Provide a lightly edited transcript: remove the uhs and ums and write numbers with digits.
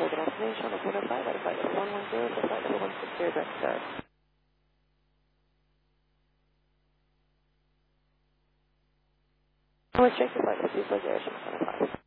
hold an estimation on the 105 out of flight level 110 to flight level 160, direct start. Let's check the flight level 2 Air 605.